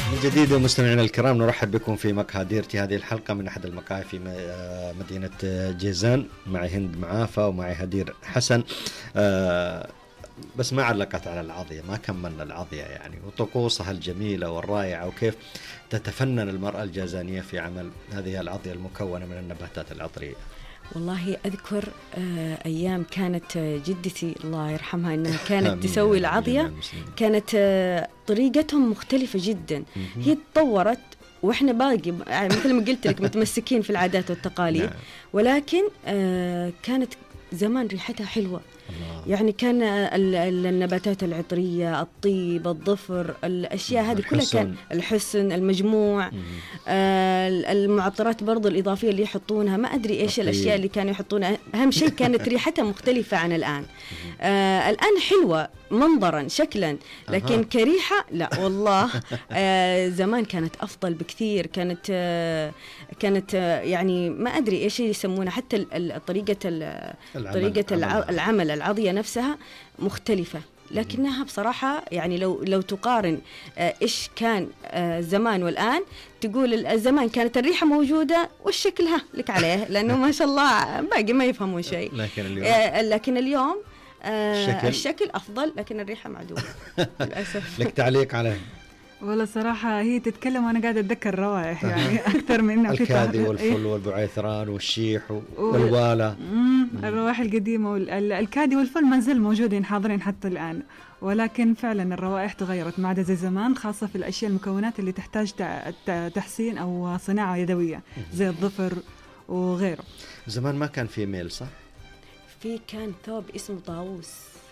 من جديد مستمعينا الكرام، نرحب بكم في مقهى ديرتي. هذه الحلقة من أحد المقاهي في مدينة جيزان. معي هند معافى ومعي هدير حسن. بس ما علقت على العضية، ما كملنا العضية يعني وطقوسها الجميلة والرائعة، وكيف تتفنن المرأة الجازانية في عمل هذه العضية المكونة من النباتات العطرية. والله أذكر أيام كانت جدتي الله يرحمها أنها كانت تسوي العضية، كانت طريقتهم مختلفة جدا. هي تطورت وإحنا باقي مثل ما قلت لك متمسكين في العادات والتقاليد. ولكن كانت زمان ريحتها حلوة. يعني كان النباتات العطرية، الطيب، الظفر، الأشياء هذه كلها، كان الحسن، المجموع، المعطرات برضو الإضافية اللي يحطونها، ما أدري إيش الأشياء اللي كانوا يحطونها. أهم شيء كانت ريحتها مختلفة عن الآن. الآن حلوة منظرا شكلا، لكن كريحة لا والله. زمان كانت أفضل بكثير. كانت يعني ما أدري إيش يسمونها، حتى طريقة العمل العضية نفسها مختلفة. لكنها بصراحة يعني لو تقارن إيش كان زمان والآن، تقول الزمان كانت الريحة موجودة والشكلها لك عليه، لأنه ما شاء الله باقي ما يفهمون شيء. لكن اليوم الشكل أفضل، لكن الريحة معدومة للأسف. لك تعليق عليه؟ والله صراحة هي تتكلم وأنا قاعدة أتذكر روائح يعني أكثر من الكادي والفل والبعيثران والشيح والوالة. الروائح القديمة الكادي والفل ما زال موجودين حاضرين حتى الآن، ولكن فعلا الروائح تغيرت ما عدا زي زمان، خاصة في الأشياء المكونات اللي تحتاج تحسين أو صناعة يدوية زي الظفر وغيره. زمان ما كان في ميل صح؟ كان ثوب اسمه طاووس.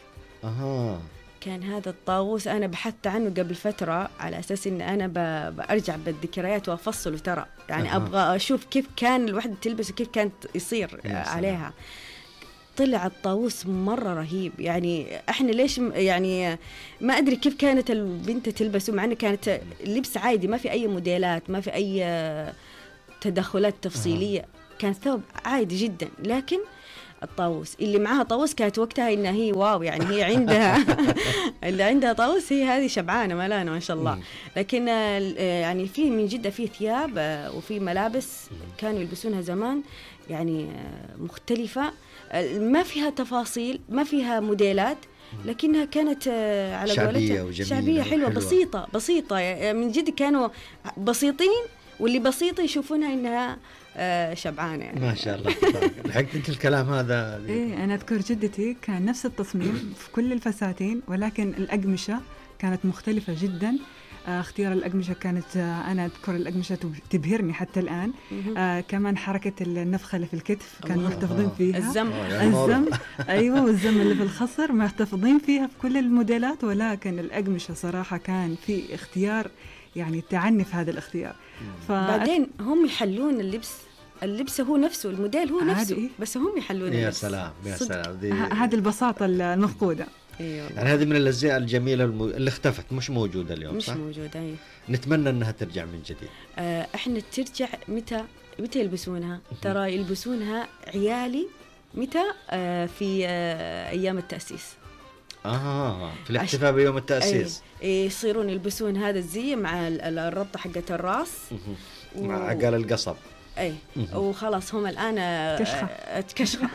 كان هذا الطاووس أنا بحثت عنه قبل فترة على أساس إن أنا بأرجع بالذكريات وأفصله ترى، يعني أبغى أشوف كيف كان الوحدة تلبس وكيف كانت يصير عليها. طلع الطاووس مرة رهيب. يعني إحنا ليش يعني ما أدري كيف كانت البنت تلبسه، مع أنه كانت اللبس عادي، ما في أي موديلات، ما في أي تدخلات تفصيلية. كان ثوب عادي جدا. لكن الطاووس اللي معها طاووس كانت وقتها إنها هي واو، يعني هي عندها اللي عندها طاووس هي هذه شبعانة ملانة ما شاء الله. لكن يعني في من جدة في ثياب وفي ملابس كانوا يلبسونها زمان يعني مختلفة، ما فيها تفاصيل، ما فيها موديلات، لكنها كانت على قولتها شعبية حلوة بسيطة من جد. كانوا بسيطين، واللي بسيطة يشوفونها إنها شبعانة يعني. ما شاء الله. لحقت انت الكلام هذا؟ ايه انا اذكر جدتي كان نفس التصميم في كل الفساتين، ولكن الأقمشة كانت مختلفة جدا. اختيار الأقمشة كانت أنا أذكر الأقمشة تبهرني حتى الآن. كمان حركة النفخة اللي في الكتف كانوا محتفظين فيها. الزم أيوة، والزم اللي في الخصر محتفظين فيها في كل الموديلات. ولكن الأقمشة صراحة كان في اختيار يعني تعني في هذا الاختيار. بعدين هم يحلون اللبس هو نفسه، الموديل هو نفسه، بس هم يحلون يا اللبس. سلام يا سلام. هذه البساطة المفقودة. يعني هذه من الأزياء الجميلة اللي اختفت، مش موجودة اليوم، مش صح؟ موجودة. أيه. نتمنى أنها ترجع من جديد. إحنا ترجع متى يلبسونها؟ ترى يلبسونها عيالي متى؟ في أيام التأسيس. في الاحتفال بيوم التأسيس. يصيرون يلبسون هذا الزي مع الربطة حقة الراس مع عقال القصب. وخلاص هم الآن كشخة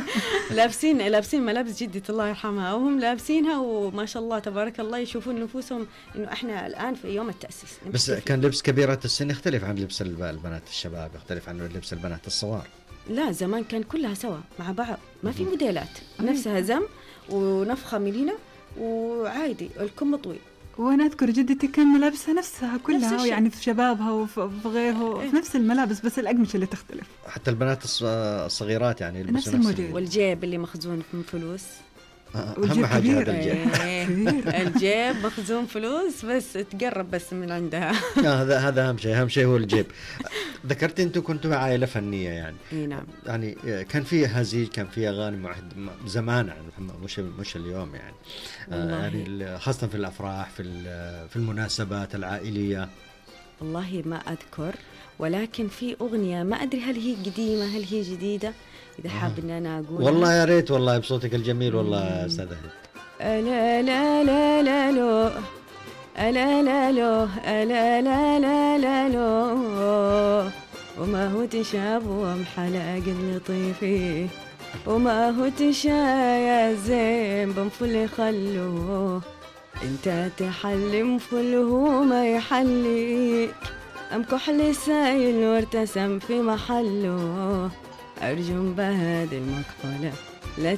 لابسين ملابس جدة الله يرحمها، وهم لابسينها وما شاء الله تبارك الله، يشوفون نفوسهم إنه إحنا الآن في يوم التأسيس. بس كان لبس كبيرة السن يختلف عن لبس البنات الشباب، يختلف عن لبس البنات الصغار. لا زمان كان كلها سوا مع بعض، ما في موديلات، نفسها زم ونفخة ملينة وعادي الكم طويل. وأنا أذكر جدتي كان ملابسها نفسها كلها، يعني في شبابها وفي غيره في نفس الملابس، بس الأقمشة اللي تختلف. حتى البنات الصغيرات يعني نفس الموديل. والجيب اللي مخزون من فلوس. أهم حاجة هذا الجيب. الجيب مخزون فلوس، بس تقرب بس من عندها. هذا أهم شيء هو الجيب. ذكرت أنتوا كنتوا عائلة فنية يعني. نعم. يعني كان في هزيج، كان في أغاني زمان يعني، مش اليوم يعني. يعني خاصة في الأفراح، في المناسبات العائلية. والله ما أذكر، ولكن في أغنية ما أدري هل هي قديمة هل هي جديدة، إذا حاب إن أنا أقول. والله يا ريت والله بصوتك الجميل والله يا أستاذ. لا لا لا لا لا ألا لا لو ألا لا لا لا لو وما هو تشابه محلاق لطيفي وما هو تشايا زين بنفل خلوه انت تحلم فله ما يحليك أم كحل سايل وارتسم في محله أرجم بهذه المكحلة لا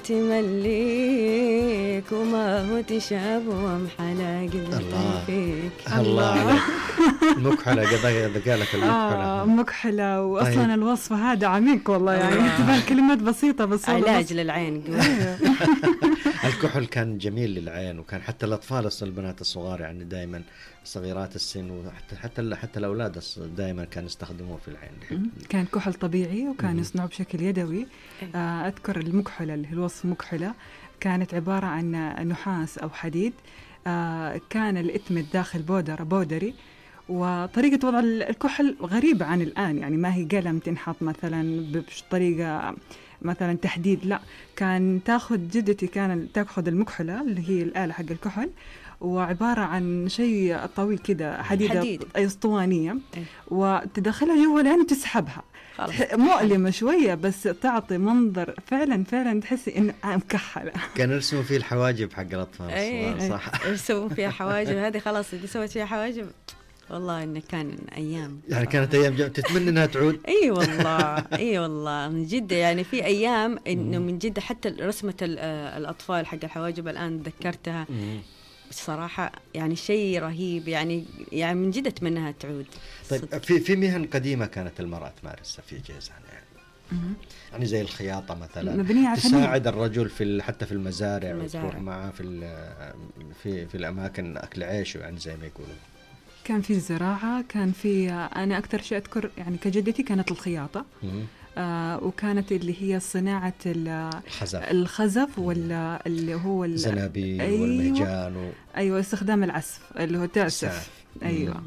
تمليك وما هو تشابه محلاق لطيفك. الله عليك. المكحلة قالك المكحلة مكحلة. وأصلا الوصف هذا عميق والله يعني تبان كلمات بسيطة بس علاج للعين. الكحل كان جميل للعين وكان حتى الأطفال البنات الصغار يعني دائما صغيرات السن وحتى الأولاد دائما كانوا يستخدموه في العين. كان كحل طبيعي وكان يصنعه بشكل يدوي. أذكر المكحلة اللي هي الوصف مكحلة كانت عبارة عن نحاس أو حديد، كان الإتمة داخل بودري، وطريقة وضع الكحل غريبة عن الآن، يعني ما هي قلم تنحط مثلا بطريقة مثلا تحديد، لا كان جدتي كانت تأخذ المكحلة اللي هي الآلة حق الكحل وعبارة عن شيء طويل كده حديدة اسطوانية وتدخلها جوا العين وتسحبها. مؤلمة شوية بس تعطي منظر فعلا تحسي إنه مكحلة. كان يرسموا فيه الحواجب حق الأطفال. صح يرسموا فيها حواجب. هذه خلاص اللي سوت فيها حواجب والله إنه كان أيام، يعني كانت أيام تتمنى إنها تعود. أي والله من جد يعني في أيام إنه من جد حتى رسمة الأطفال حق الحواجب الآن ذكرتها بصراحة يعني شيء رهيب، يعني من جد أتمنىها تعود. طيب في مهن قديمة كانت المرأة تمارسها في جيزان يعني زي الخياطة مثلا تساعد الرجل حتى في المزارع وتروح معه في الأماكن أكل عيشه يعني زي ما يقولون. كان في الزراعة، كان في أنا أكثر شيء أذكر يعني كجدتي كانت الخياطة. وكانت اللي هي صناعة الخزف ولا اللي هو الزنابيل والمهجان أيوة استخدام العسف اللي هو تعسف. أيوة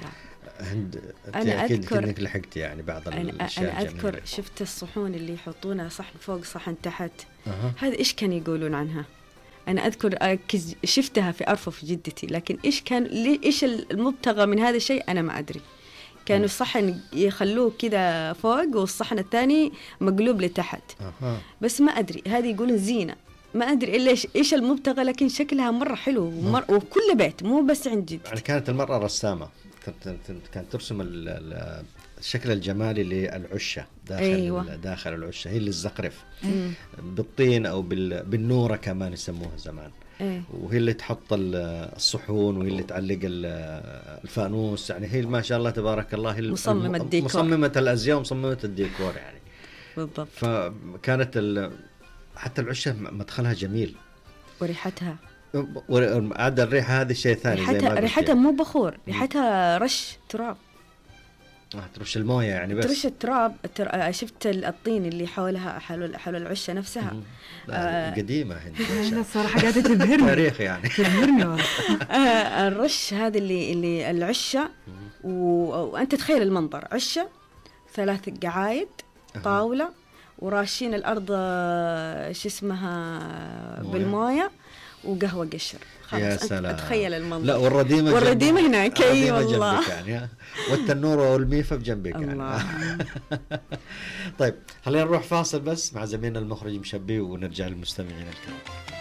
أنا أذكر إنك لحقت يعني بعض الأشياء. أنا أذكر شفت الصحون اللي يحطونها صحن فوق صحن تحت. هذا إيش كان يقولون عنها؟ أنا أذكر شفتها في أرفف جدتي، لكن إيش المبتغى من هذا الشيء أنا ما أدري. كانوا الصحن يخلوه كذا فوق والصحن الثاني مقلوب لتحت. بس ما أدري، هذه يقولون زينة، ما أدري إيش المبتغى، لكن شكلها مرة حلو وكل بيت مو بس عند جدتي. يعني كانت المرأة رسامة، كانت ترسم الشكل الجمالي للعشة داخل العشة، هي اللي الزقرف بالطين أو بالنورة كمان يسموها زمان. وهي اللي تحط الصحون وهي اللي تعلق الفانوس، يعني هي ما شاء الله تبارك الله هي مصممة الأزياء ومصممة الديكور يعني بالضبط. فكانت حتى العشة مدخلها جميل وريحتها عاد الريحة هذه شيء ثاني. ريحتها مو بخور، ريحتها رش تراب. ترش المويه يعني بس ترش التراب. شفت الطين اللي حول العشة نفسها. قديمة أنا الصراحة قاعدة تبهرني تاريخ يعني تبهرني. الرش هذا اللي العشة وأنت تخيل المنظر، عشة 3 قعايد طاولة وراشين الأرض شو اسمها بالموية وقهوة قشر. يا سلام، أتخيل المنظر. لا والرديمة هناك. أي والله يعني والتنورة والميفة بجنبك يعني. طيب خلينا نروح فاصل بس مع زميلنا المخرج مشبي ونرجع للمستمعين الكرام.